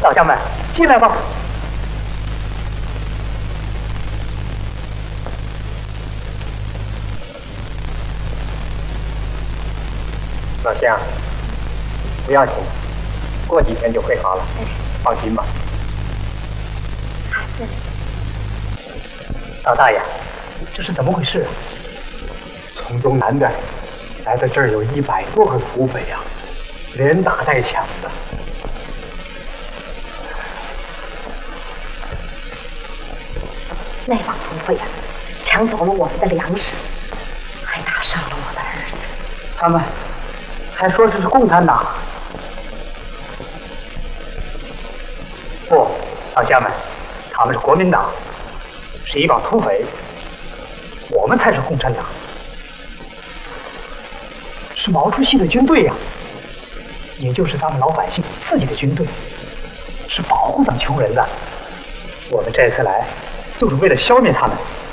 老乡们，进来吧。 老乡，不要紧，过几天就会好了，放心吧。 孩子， 老大爷，这是怎么回事啊？从东南边来到这儿有100多个土匪啊，连打带抢的。 那帮土匪啊，抢走了我们的粮食，还打伤了我的儿子。 他们还说这是共产党。不，老乡们，他们是国民党，是一帮土匪，我们才是共产党，是毛主席的军队呀，也就是咱们老百姓自己的军队，是保护咱穷人的。我们这次来，就是为了消灭他们。